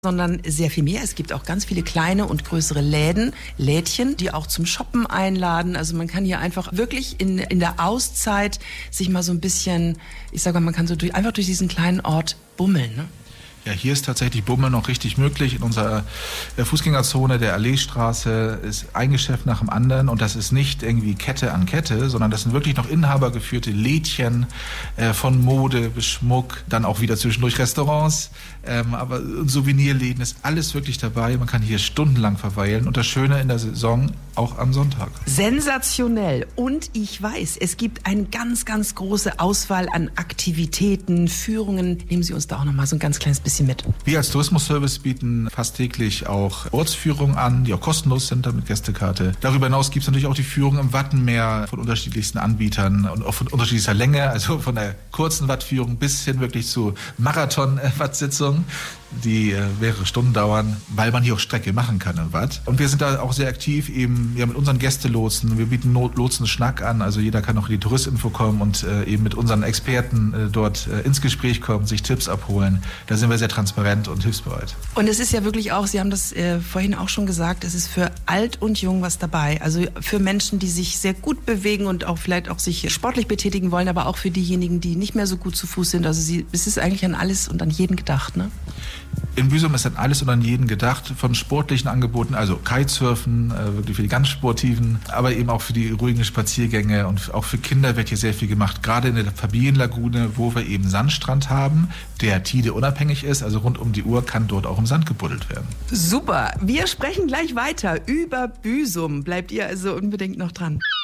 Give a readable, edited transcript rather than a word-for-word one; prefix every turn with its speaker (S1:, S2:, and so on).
S1: sondern sehr viel mehr. Es gibt auch ganz viele kleine und größere Lädchen, die auch zum Shoppen einladen. Also man kann hier einfach wirklich in der Auszeit sich mal so ein bisschen, ich sage mal, man kann so einfach durch diesen kleinen Ort bummeln, ne?
S2: Ja, hier ist tatsächlich Bummeln noch richtig möglich. In unserer Fußgängerzone der Alleestraße ist ein Geschäft nach dem anderen und das ist nicht irgendwie Kette an Kette, sondern das sind wirklich noch inhabergeführte Lädchen von Mode bis Schmuck, dann auch wieder zwischendurch Restaurants, aber Souvenirläden ist alles wirklich dabei. Man kann hier stundenlang verweilen und das Schöne in der Saison auch am Sonntag.
S1: Sensationell. Und ich weiß, es gibt eine ganz, ganz große Auswahl an Aktivitäten, Führungen. Nehmen Sie uns da auch noch mal so ein ganz kleines bisschen mit.
S2: Wir als Tourismusservice bieten fast täglich auch Ortsführungen an, die auch kostenlos sind, mit Gästekarte. Darüber hinaus gibt es natürlich auch die Führung im Wattenmeer von unterschiedlichsten Anbietern und auch von unterschiedlicher Länge, also von der kurzen Wattführung bis hin wirklich zu Marathon-Wattsitzungen, die mehrere Stunden dauern, weil man hier auch Strecke machen kann im Watt. Und wir sind da auch sehr aktiv eben mit unseren Gästelotsen. Wir bieten Lotsen-Schnack an, also jeder kann auch in die Touristinfo kommen und eben mit unseren Experten dort ins Gespräch kommen, sich Tipps abholen. Da sind wir sehr transparent und hilfsbereit.
S1: Und es ist ja wirklich auch, Sie haben das vorhin auch schon gesagt, es ist für alt und jung was dabei. Also für Menschen, die sich sehr gut bewegen und auch vielleicht auch sich sportlich betätigen wollen, aber auch für diejenigen, die nicht mehr so gut zu Fuß sind. Also es ist eigentlich an alles und an jeden gedacht, ne?
S2: In Büsum ist an alles und an jeden gedacht, von sportlichen Angeboten, also Kitesurfen, wirklich für die ganz Sportiven, aber eben auch für die ruhigen Spaziergänge und auch für Kinder wird hier sehr viel gemacht, gerade in der Familienlagune, wo wir eben Sandstrand haben, der tideunabhängig ist, also rund um die Uhr kann dort auch im Sand gebuddelt werden.
S1: Super, wir sprechen gleich weiter über Büsum, bleibt ihr also unbedingt noch dran.